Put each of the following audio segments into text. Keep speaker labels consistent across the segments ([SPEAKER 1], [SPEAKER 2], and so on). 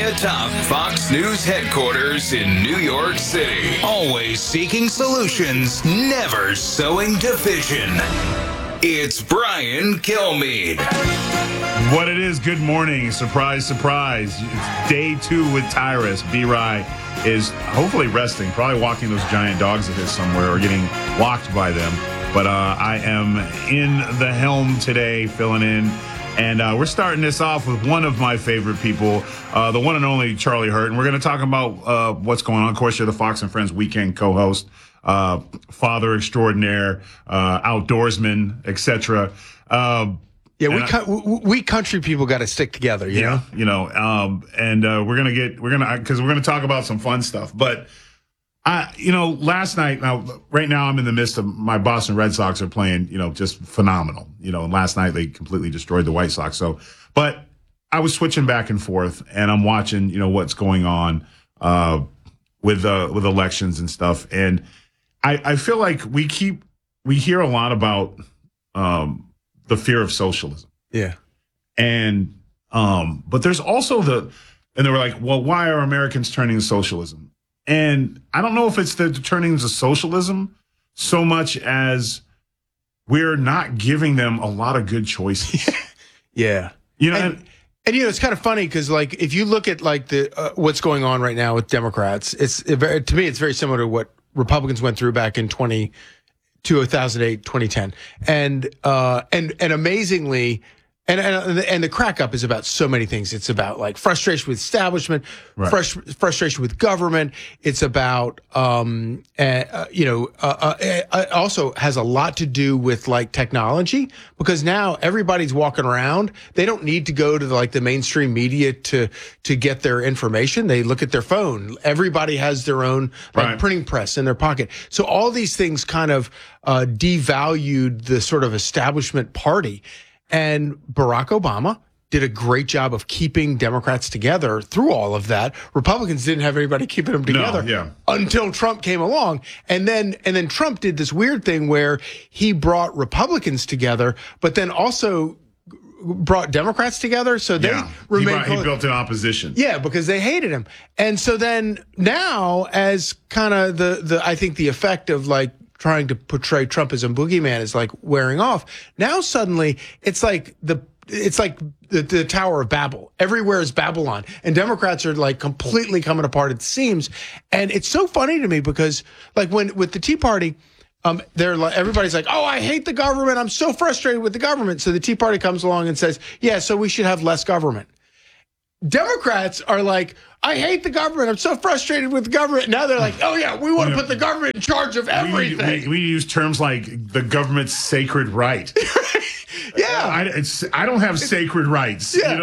[SPEAKER 1] atop Fox News headquarters in New York City. Always seeking solutions, never sowing division. It's Brian Kilmeade.
[SPEAKER 2] What it is, good morning. Surprise, surprise. It's day 2 with Tyrus. B-Rye is hopefully resting, probably walking those giant dogs of his somewhere or getting walked by them. But I am in the helm today, filling in. And we're starting this off with one of my favorite people, the one and only Charlie Hurt. And we're going to talk about what's going on. Of course, you're the Fox and Friends weekend co-host, father extraordinaire, outdoorsman, etc.
[SPEAKER 3] We country people got to stick together, you know.
[SPEAKER 2] We're gonna talk about some fun stuff. But last night, right now I'm in the midst of my Boston Red Sox are playing, just phenomenal. And last night they completely destroyed the White Sox. But I was switching back and forth, and I'm watching, what's going on with elections and stuff, and I feel like we hear a lot about the fear of socialism.
[SPEAKER 3] Yeah.
[SPEAKER 2] And but there's also and they were like, well, why are Americans turning to socialism? And I don't know if it's the turning to socialism so much as we're not giving them a lot of good choices.
[SPEAKER 3] Yeah. And it's kind of funny because, like, if you look at like the what's going on right now with Democrats, to me it's very similar to what Republicans went through back in 2008, 2010, and amazingly. And the crack up is about so many things. It's about like frustration with establishment,
[SPEAKER 2] right.
[SPEAKER 3] Frustration with government. It's about, it also has a lot to do with like technology, because now everybody's walking around. They don't need to go to the mainstream media to get their information. They look at their phone. Everybody has their own printing press in their pocket. So all these things kind of devalued the sort of establishment party. And Barack Obama did a great job of keeping Democrats together through all of that. Republicans didn't have anybody keeping them together until Trump came along. And then Trump did this weird thing where he brought Republicans together, but then also brought Democrats together. So they remained.
[SPEAKER 2] He built an opposition.
[SPEAKER 3] Yeah, because they hated him. And so then now, as kind of I think the effect of like trying to portray Trump as a boogeyman is like wearing off. Now suddenly it's like the Tower of Babel. Everywhere is Babylon, and Democrats are like completely coming apart at the seams. And it's so funny to me because like with the Tea Party, they're like, everybody's like, oh, I hate the government. I'm so frustrated with the government. So the Tea Party comes along and says, yeah, so we should have less government. Democrats are like, I hate the government. I'm so frustrated with the government. Now they're like, oh, yeah, we want to put the government in charge of everything.
[SPEAKER 2] We use terms like the government's sacred right.
[SPEAKER 3] Yeah.
[SPEAKER 2] I don't have sacred rights.
[SPEAKER 3] Yeah.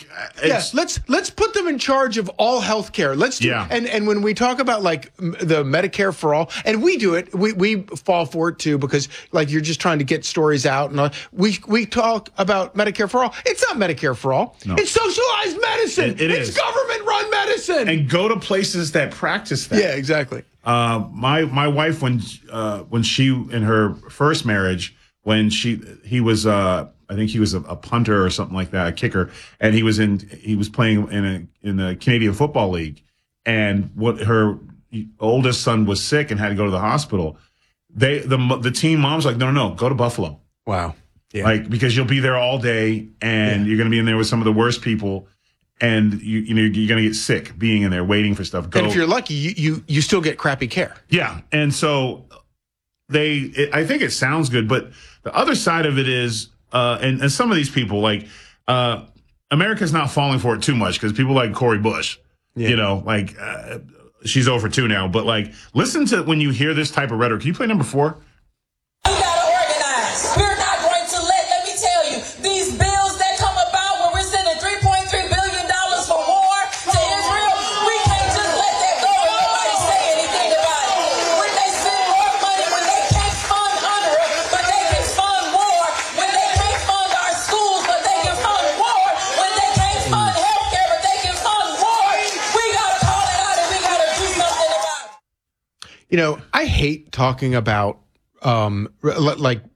[SPEAKER 3] Let's put them in charge of all health care. Let's do and when we talk about like the Medicare for all, and we do it, we fall for it too, because like you're just trying to get stories out, and we talk about Medicare for all. It's not Medicare for all. No. It's socialized medicine. It's government run medicine.
[SPEAKER 2] And go to places that practice that.
[SPEAKER 3] Yeah, exactly.
[SPEAKER 2] My wife, when she in her first marriage, when he was I think he was a punter or something like that, a kicker, and he was playing in the Canadian Football League, and her oldest son was sick and had to go to the hospital. The team mom's like, no, go to Buffalo.
[SPEAKER 3] Wow. Yeah.
[SPEAKER 2] Like, because you'll be there all day, and you're going to be in there with some of the worst people, and you're going to get sick being in there waiting for stuff.
[SPEAKER 3] And if you're lucky, you still get crappy care.
[SPEAKER 2] Yeah, and so I think it sounds good, but the other side of it is, and some of these people, like, America's not falling for it too much, because people like Cori Bush, she's 0-for-2 now, but like, listen to when you hear this type of rhetoric. Can you play number 4?
[SPEAKER 4] We gotta organize. We're not going to let me tell you, these bills that come about where we're sending $3.3 billion for war to Israel, we can't just let that go and nobody say anything about it. When they spend more money, when they can't fund UNRWA, but they can fund war, when they can't fund our schools, but they can fund war, when they can't fund healthcare, but they can fund war, we gotta call it out and we gotta do something about it.
[SPEAKER 3] I hate talking about like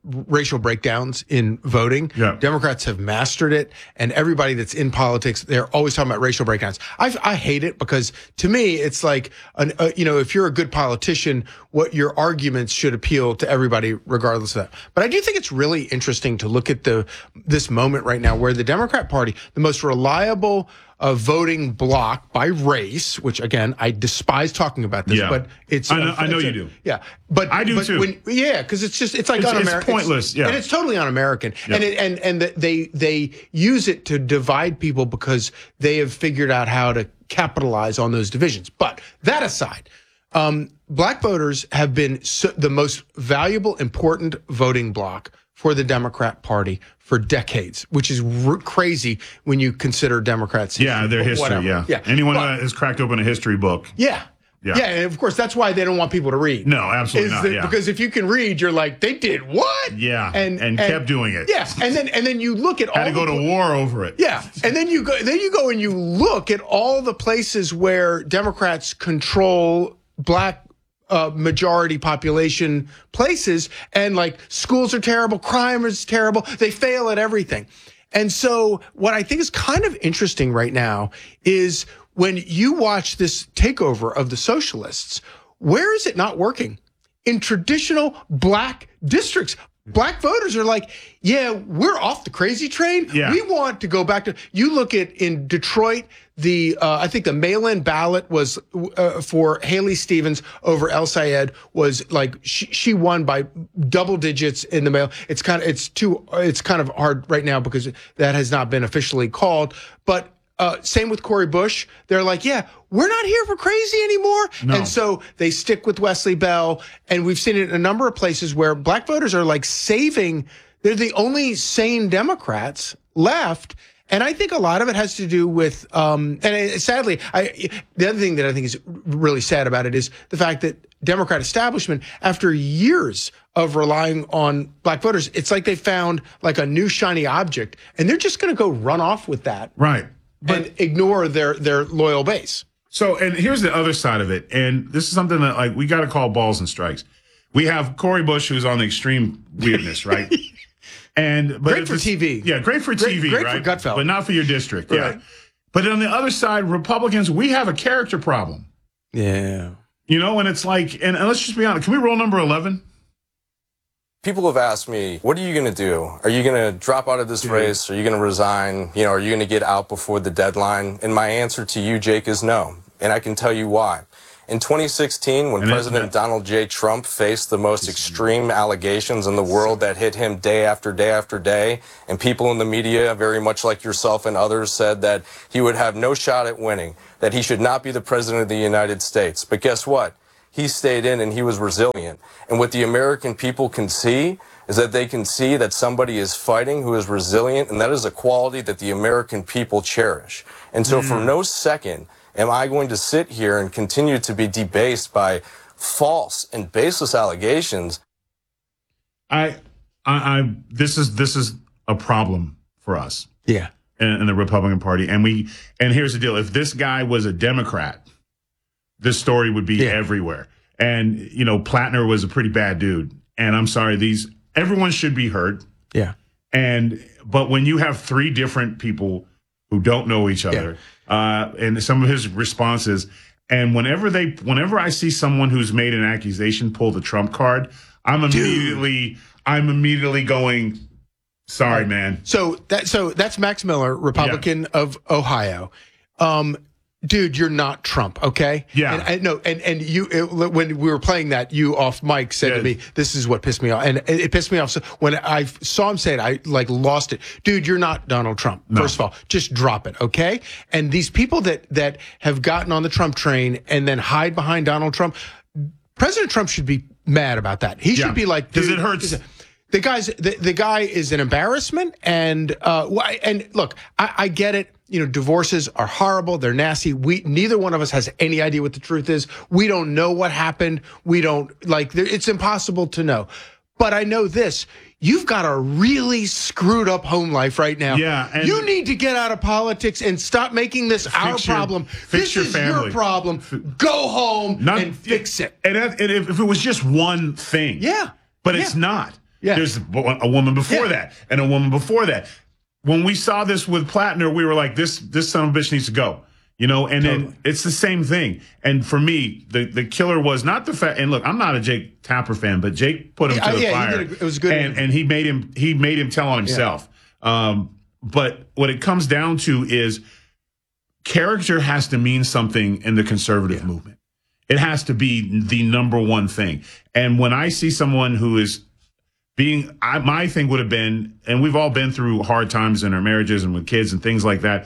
[SPEAKER 3] racial breakdowns in voting.
[SPEAKER 2] Yeah.
[SPEAKER 3] Democrats have mastered it, and everybody that's in politics, they're always talking about racial breakdowns. I hate it because to me, it's like, if you're a good politician, what your arguments should appeal to everybody regardless of that. But I do think it's really interesting to look at this moment right now where the Democrat Party, the most reliable voting block by race, which again, I despise talking about this, but it's.
[SPEAKER 2] I know you do.
[SPEAKER 3] Yeah. But
[SPEAKER 2] I do too.
[SPEAKER 3] Because it's like un-American.
[SPEAKER 2] It's pointless. Yeah.
[SPEAKER 3] And it's totally un-American.
[SPEAKER 2] Yeah.
[SPEAKER 3] And they use it to divide people because they have figured out how to capitalize on those divisions. But that aside, black voters have been the most valuable, important voting bloc for the Democrat Party for decades, which is crazy when you consider Democrats.
[SPEAKER 2] Yeah, their history. Yeah. Anyone who has cracked open a history book.
[SPEAKER 3] Yeah. And of course, that's why they don't want people to read.
[SPEAKER 2] No, absolutely not.
[SPEAKER 3] Because if you can read, you're like, they did what?
[SPEAKER 2] Yeah, and kept doing it.
[SPEAKER 3] Yeah, and then you look at
[SPEAKER 2] had to go to war over it.
[SPEAKER 3] Yeah, and then you go and you look at all the places where Democrats control black majority population places, and like schools are terrible, crime is terrible, they fail at everything. And so what I think is kind of interesting right now is when you watch this takeover of the socialists, where is it not working? In traditional black districts. Black voters are like, yeah, we're off the crazy train.
[SPEAKER 2] Yeah.
[SPEAKER 3] We want to go back to, you look at in Detroit, I think the mail-in ballot was for Haley Stevens over El Sayed was like, she won by double digits in the mail. It's kind of hard right now because that has not been officially called, but same with Cori Bush. They're like, yeah, we're not here for crazy anymore. No. And so they stick with Wesley Bell. And we've seen it in a number of places where black voters are like they're the only sane Democrats left. And I think a lot of it has to do with, sadly, the other thing that I think is really sad about it is the fact that Democrat establishment, after years of relying on black voters, it's like they found like a new shiny object and they're just going to go run off with that.
[SPEAKER 2] Right.
[SPEAKER 3] And ignore their loyal base.
[SPEAKER 2] So, and here's the other side of it. And this is something that like we got to call balls and strikes. We have Cori Bush, who's on the extreme weirdness, right? But
[SPEAKER 3] great for TV.
[SPEAKER 2] Yeah, great for TV,
[SPEAKER 3] great
[SPEAKER 2] right?
[SPEAKER 3] for Gutfeld.
[SPEAKER 2] But not for your district.
[SPEAKER 3] Right.
[SPEAKER 2] Yeah. But on the other side, Republicans, we have a character problem.
[SPEAKER 3] Yeah.
[SPEAKER 2] And it's like, and let's just be honest. Can we roll number 11?
[SPEAKER 5] People have asked me, what are you going to do? Are you going to drop out of this race? Are you going to resign? Are you going to get out before the deadline? And my answer to you, Jake, is no. And I can tell you why. In 2016, when President Donald J. Trump faced the most extreme allegations in the world that hit him day after day after day, and people in the media, very much like yourself and others, said that he would have no shot at winning, that he should not be the president of the United States. But guess what? He stayed in and he was resilient. And what the American people can see is that they can see that somebody is fighting who is resilient, and that is a quality that the American people cherish. And so for no second am I going to sit here and continue to be debased by false and baseless allegations.
[SPEAKER 2] This is a problem for us.
[SPEAKER 3] Yeah.
[SPEAKER 2] In the Republican Party. And here's the deal. If this guy was a Democrat, this story would be everywhere. And, Plattner was a pretty bad dude. And I'm sorry, everyone should be heard.
[SPEAKER 3] Yeah.
[SPEAKER 2] But when you have three different people who don't know each other, and some of his responses, and whenever I see someone who's made an accusation pull the Trump card, I'm immediately going, sorry, man.
[SPEAKER 3] So that's Max Miller, Republican of Ohio. Dude, you're not Trump, okay?
[SPEAKER 2] Yeah.
[SPEAKER 3] And you, when we were playing that, you off mic said to me, this is what pissed me off. And it pissed me off. So when I saw him say it, I lost it. Dude, you're not Donald Trump. No. First of all, just drop it, okay? And these people that have gotten on the Trump train and then hide behind Donald Trump, President Trump should be mad about that. He should be like,
[SPEAKER 2] because it hurts.
[SPEAKER 3] The guy is an embarrassment. And look, I get it. Divorces are horrible. They're nasty. Neither one of us has any idea what the truth is. We don't know what happened. It's impossible to know. But I know this. You've got a really screwed up home life right now.
[SPEAKER 2] Yeah. And
[SPEAKER 3] you need to get out of politics and stop making this our problem.
[SPEAKER 2] Fix your family.
[SPEAKER 3] Your problem. Go home and fix it.
[SPEAKER 2] And if it was just one thing.
[SPEAKER 3] Yeah.
[SPEAKER 2] But it's not.
[SPEAKER 3] Yeah.
[SPEAKER 2] There's a woman before that and a woman before that. When we saw this with Plattner, we were like, this son of a bitch needs to go. And then it's the same thing. And for me, the killer was not the fact. And look, I'm not a Jake Tapper fan, but Jake put him to the fire.
[SPEAKER 3] It was good.
[SPEAKER 2] And he made him tell on himself. Yeah. But what it comes down to is character has to mean something in the conservative movement. It has to be the number one thing. And when I see someone who is my thing would have been, and we've all been through hard times in our marriages and with kids and things like that.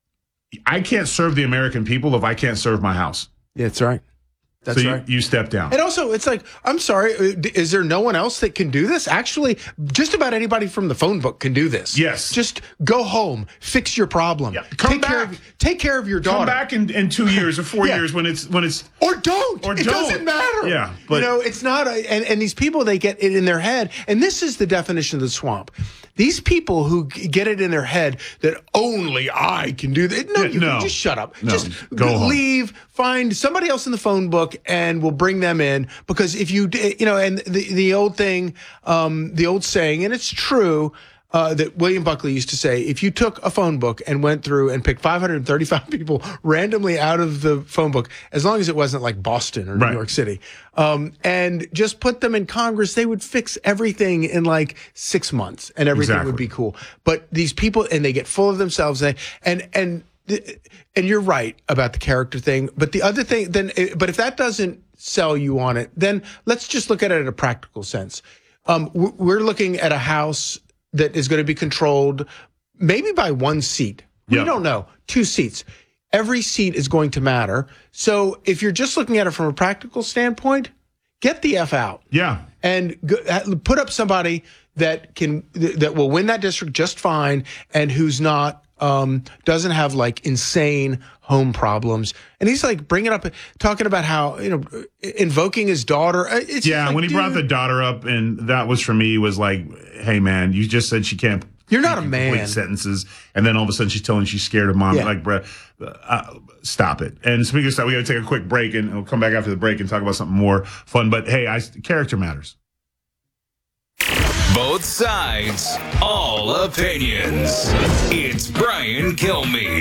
[SPEAKER 2] I can't serve the American people if I can't serve my house.
[SPEAKER 3] Yeah, that's right. That's
[SPEAKER 2] so
[SPEAKER 3] right.
[SPEAKER 2] You step down.
[SPEAKER 3] And also, it's like, I'm sorry, is there no one else that can do this? Actually, just about anybody from the phone book can do this.
[SPEAKER 2] Yes.
[SPEAKER 3] Just go home, fix your problem. Yeah. Take care of your daughter.
[SPEAKER 2] Come back in 2 years or 4 years when it's
[SPEAKER 3] or don't. It doesn't matter.
[SPEAKER 2] Yeah, but
[SPEAKER 3] it's not. And these people, they get it in their head, and this is the definition of the swamp. These people who get it in their head that only I can do that. No, can just shut up.
[SPEAKER 2] No,
[SPEAKER 3] just
[SPEAKER 2] go
[SPEAKER 3] leave. Find somebody else in the phone book, and we'll bring them in. Because if you, and the old thing, the old saying, and it's true, that William Buckley used to say, if you took a phone book and went through and picked 535 people randomly out of the phone book, as long as it wasn't like Boston or New York City, and just put them in Congress, they would fix everything in like 6 months and everything would be cool. But these people, and they get full of themselves, and you're right about the character thing. But the other thing, but if that doesn't sell you on it, then let's just look at it in a practical sense. We're looking at a house that is going to be controlled maybe by one seat. We don't know. 2 seats. Every seat is going to matter. So if you're just looking at it from a practical standpoint, get the F out.
[SPEAKER 2] Yeah.
[SPEAKER 3] And put up somebody that will win that district just fine and who's not, doesn't have like insane home problems. And he's like bringing up, talking about how, invoking his daughter. It's
[SPEAKER 2] when he brought the daughter up, and that was for me was like, hey man, you just said she can't.
[SPEAKER 3] You're not a man.
[SPEAKER 2] Complete sentences, and then all of a sudden she's telling she's scared of mom.
[SPEAKER 3] Yeah.
[SPEAKER 2] Like, bruh, stop it. And speaking of stuff, we got to take a quick break, and we'll come back after the break and talk about something more fun. But hey, character matters.
[SPEAKER 1] Both sides, all opinions. It's Brian Kilmeade.